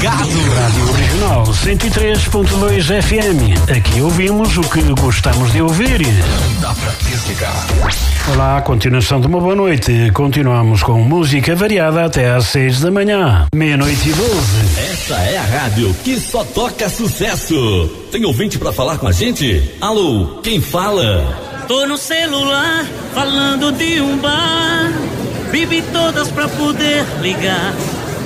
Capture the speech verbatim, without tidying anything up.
ligado. Rádio Regional cento e três ponto dois F M. Aqui ouvimos o que gostamos de ouvir. Dá pra desligar. Olá, continuação de uma boa noite. Continuamos com música variada até às seis da manhã. Meia-noite e doze. Essa é a rádio que só toca sucesso. Tem ouvinte pra falar com a gente? Alô, quem fala? Tô no celular, falando de um bar. Bebi todas pra poder ligar.